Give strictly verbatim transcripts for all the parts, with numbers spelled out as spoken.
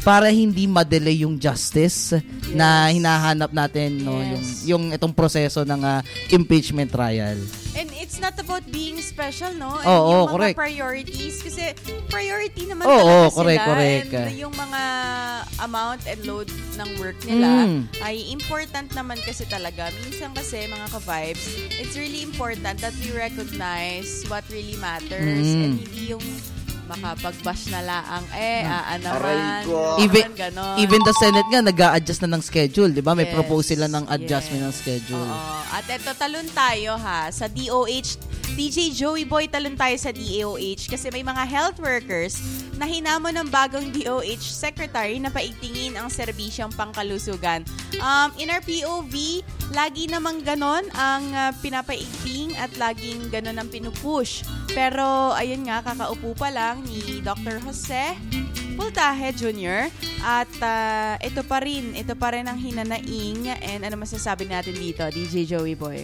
para hindi ma-delay yung justice yes. na hinahanap natin no yes. yung yung itong proseso ng uh, impeachment trial. And it's not about being special, no? And oh, yung oh, mga correct. priorities kasi priority naman oh, talaga oh, sila correct, correct. and yung mga amount and load ng work nila mm. ay important naman kasi talaga. Minsan kasi mga ka-vibes, it's really important that we recognize what really matters mm. and hindi yung makapag-bash na laang, eh, ah, naman, even, ganon. even the Senate nga, nag-a-adjust na ng schedule, di ba? May yes, propose sila ng adjustment yes. ng schedule. Oo. At eto, talon tayo ha, sa D O H, D J Joey Boy, talon tayo sa D O H kasi may mga health workers na hinamon ng bagong D O H secretary na paigtingin ang serbisyong pangkalusugan. Um, in our P O V, lagi namang ganon ang uh, pinapaigting at laging ganon ang pinupush. Pero, ayun nga, kakaupo pa lang ni Doctor Jose Pultaje Junior At uh, ito pa rin, ito pa rin ang hinanaing. And ano masasabi natin dito, D J Joey Boy?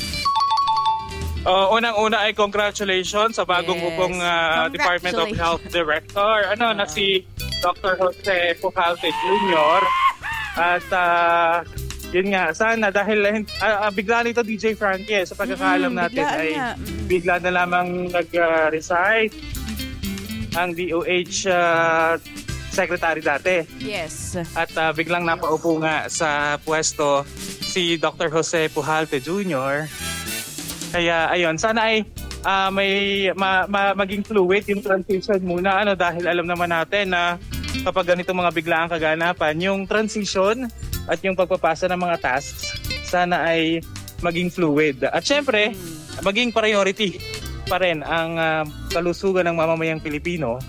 Uh, unang-una ay congratulations sa bagong yes. upong uh, Department of Health Director. Ano, uh, na si Doctor Jose Pultaje Junior At uh, yun nga, sana dahil uh, uh, bigla nito D J Frankie eh, sa pagkakaalam mm, natin ay nga. bigla na lamang nag-resign uh, ang D O H uh, secretary dati. Yes. At uh, biglang napaupo nga sa pwesto si Doctor Jose Pultaje Junior Kaya ayun, sana ay uh, may ma, ma, maging fluid yung transition muna ano dahil alam naman natin na kapag ganitong mga biglaang kaganapan, yung transition at yung pagpapasa ng mga tasks, sana ay maging fluid. At syempre, hmm. maging priority pa rin ang uh, kalusugan ng mamamayang Pilipino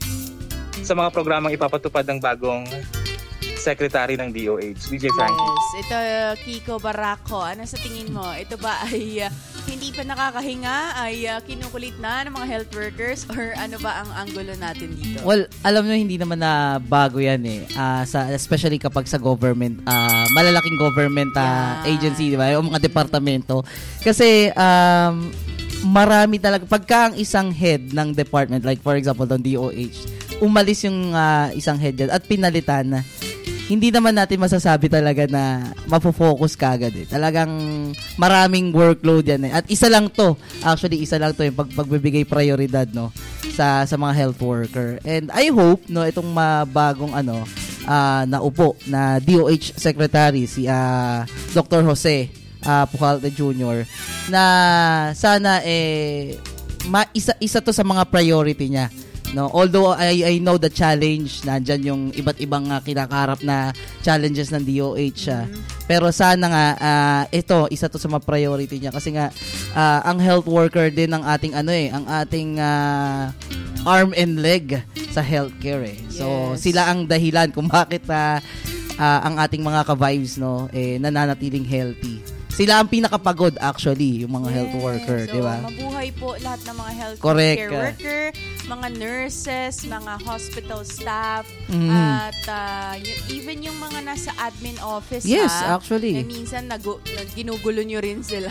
sa mga programang ipapatupad ng bagong secretary ng D O H, D J Frankie. Yes, ito Kiko Barraco. Ano sa tingin mo? Ito ba ay uh, hindi pa nakakahinga? Ay uh, kinukulit na ng mga health workers? Or ano ba ang anggulo natin dito? Well, alam nyo, hindi naman na bago yan eh. Uh, sa, especially kapag sa government, uh, malalaking government uh, yeah. agency, di ba? O mga departamento. Kasi, um, marami talaga. Pagka ang isang head ng department, like for example, ng D O H, umalis yung uh, isang head dyan at pinalitan na, hindi naman natin masasabi talaga na mapofocus ka agad eh. Talagang maraming workload yan eh. At isa lang to, actually isa lang to yung pag pagbibigay prioridad no sa sa mga health worker. And I hope no itong mabagong ano uh, na upo na D O H secretary si uh, Doctor Jose uh, Pultaje Junior na sana eh ma- isa isa to sa mga priority niya. No, although I I know the challenge, nandiyan yung iba't ibang uh, kinakaharap na challenges ng D O H. Uh, mm-hmm. Pero sana nga uh, ito isa to sa mga priority niya kasi nga uh, ang health worker din ng ating ano eh, ang ating uh, arm and leg sa healthcare eh. So yes. Sila ang dahilan kung bakit uh, uh, ang ating mga ka-vibes no eh nananatiling healthy. Sila ang pinakapagod actually, yung mga yes. health worker, so, di ba? Mabuhay po lahat ng mga health Correct. care worker, mga nurses, mga hospital staff, mm. at uh, y- even yung mga nasa admin office. Yes, ha? actually. Eh, minsan nagu- ginugulo nyo rin sila.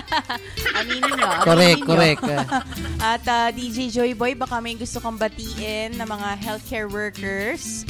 Aminin nyo. Aminin correct, nyo. correct. At uh, D J Joy Boy, baka may gusto kang batiin ng mga healthcare workers.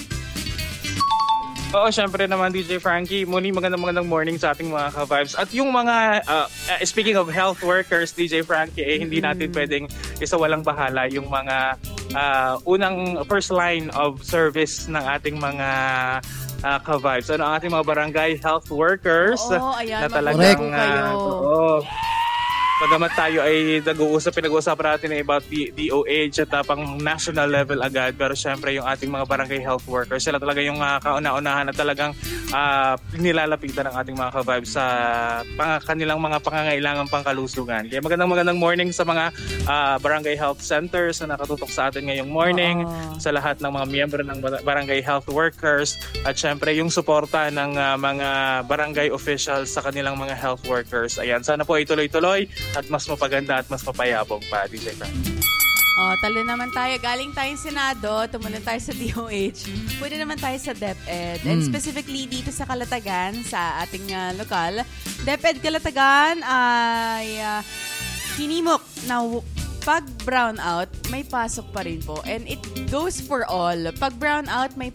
Oo, syempre naman D J Frankie, muli magandang magandang morning sa ating mga ka-vibes. At yung mga, uh, uh, speaking of health workers, D J Frankie, eh, hindi natin pwedeng isawalang bahala yung mga uh, unang first line of service ng ating mga uh, ka-vibes. Ano ang ating mga barangay health workers? Oo, ayan, na talagang, kayo. Uh, oo. Bagamat tayo ay nag-uusap, pinag-uusapan natin about D- DOH at uh, pang national level agad. Pero syempre yung ating mga barangay health workers, sila talaga yung uh, kauna-unahan at talagang uh, nilalapitan ng ating mga ka-vibes sa pang- kanilang mga pangangailangang pangkalusugan. Kaya magandang magandang morning sa mga uh, barangay health centers na nakatutok sa atin ngayong morning, uh-oh. Sa lahat ng mga miyembro ng barangay health workers at syempre yung suporta ng uh, mga barangay officials sa kanilang mga health workers. Ayan, sana po ay tuloy-tuloy at mas mapaganda at mas mapayabong pa, D J Frank. Oh, talo naman tayo. Galing tayong Senado, tumulan tayo sa D O H. Pwede naman tayo sa DepEd. Mm. And specifically dito sa Calatagan, sa ating uh, lokal. DepEd Calatagan ay uh, hinimok na w- pag brown out, may pasok pa rin po. And it goes for all. Pag brown out, may